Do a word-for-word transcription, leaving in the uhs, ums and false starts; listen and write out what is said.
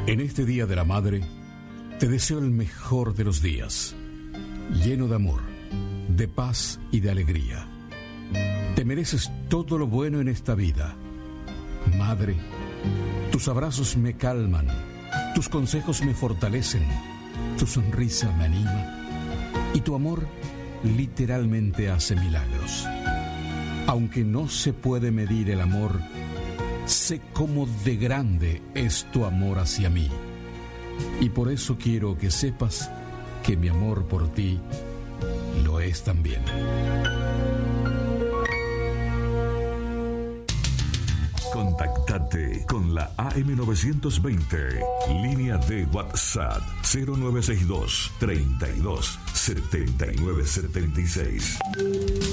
En este Día de la Madre, te deseo el mejor de los días, lleno de amor, de paz y de alegría. Te mereces todo lo bueno en esta vida. Madre, tus abrazos me calman, tus consejos me fortalecen, tu sonrisa me anima y tu amor literalmente hace milagros. Aunque no se puede medir el amor, sé cómo de grande es tu amor hacia mí. Y por eso quiero que sepas que mi amor por ti lo es también. Contactate con la A M novecientos veinte, línea de WhatsApp cero nueve seis dos, treinta y dos, setenta y nueve setenta y seis.